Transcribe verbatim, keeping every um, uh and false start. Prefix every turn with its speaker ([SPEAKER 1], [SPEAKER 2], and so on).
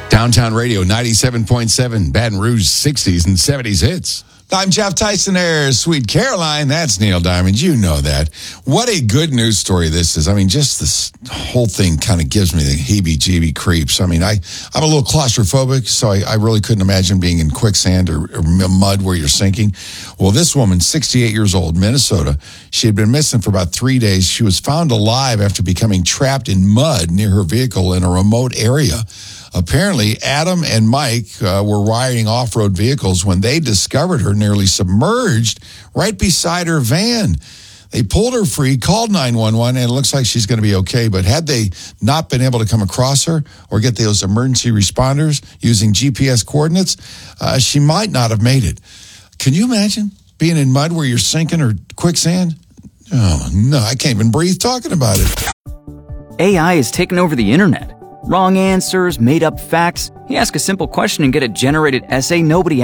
[SPEAKER 1] Downtown Radio, ninety-seven point seven, Baton Rouge, sixties and seventies hits. I'm Jeff Tyson there, Sweet Caroline. That's Neil Diamond. You know that. What a good news story this is. I mean, just this whole thing kind of gives me the heebie-jeebie creeps. I mean, I, I'm a little claustrophobic, so I, I really couldn't imagine being in quicksand or, or mud where you're sinking. Well, this woman, sixty-eight years old, Minnesota, she had been missing for about three days. She was found alive after becoming trapped in mud near her vehicle in a remote area. Apparently, Adam and Mike uh, were riding off-road vehicles when they discovered her nearly submerged right beside her van. They pulled her free, called nine one one, and it looks like she's going to be okay. But had they not been able to come across her or get those emergency responders using G P S coordinates, uh, she might not have made it. Can you imagine being in mud where you're sinking or quicksand? Oh, no, I can't even breathe talking about it.
[SPEAKER 2] A I is taking over the internet. Wrong answers, made-up facts. You ask a simple question and get a generated essay nobody